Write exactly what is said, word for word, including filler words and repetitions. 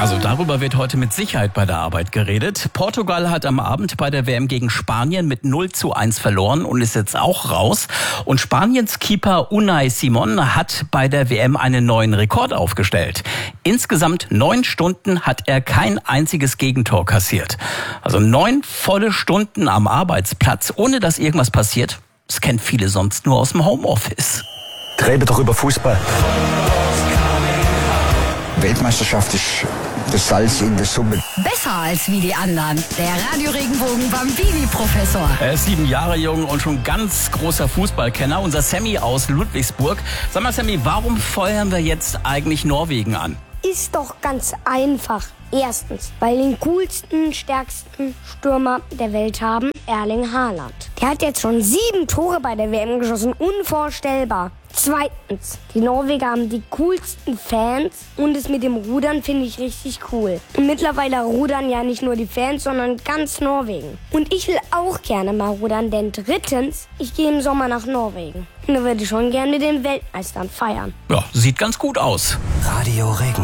Also darüber wird heute mit Sicherheit bei der Arbeit geredet. Portugal hat am Abend bei der W M gegen Spanien mit null zu eins verloren und ist jetzt auch raus. Und Spaniens Keeper Unai Simón hat bei der W M einen neuen Rekord aufgestellt. Insgesamt neun Stunden hat er kein einziges Gegentor kassiert. Also neun volle Stunden am Arbeitsplatz, ohne dass irgendwas passiert. Das kennen viele sonst nur aus dem Homeoffice. Reden doch über Fußball. Weltmeisterschaft ist das Salz in der Suppe. Besser als wie die anderen. Der Radio-Regenbogen Bambini-Professor. Er ist sieben Jahre jung und schon ganz großer Fußballkenner. Unser Sammy aus Ludwigsburg. Sag mal, Sammy, warum feuern wir jetzt eigentlich Norwegen an? Ist doch ganz einfach. Erstens, weil den coolsten, stärksten Stürmer der Welt haben, Erling Haaland. Der hat jetzt schon sieben Tore bei der W M geschossen, unvorstellbar. Zweitens, die Norweger haben die coolsten Fans und es mit dem Rudern finde ich richtig cool. Und mittlerweile rudern ja nicht nur die Fans, sondern ganz Norwegen. Und ich will auch gerne mal rudern, denn drittens, ich gehe im Sommer nach Norwegen. Und da würde ich schon gerne mit den Weltmeistern feiern. Ja, sieht ganz gut aus. Radio Regen.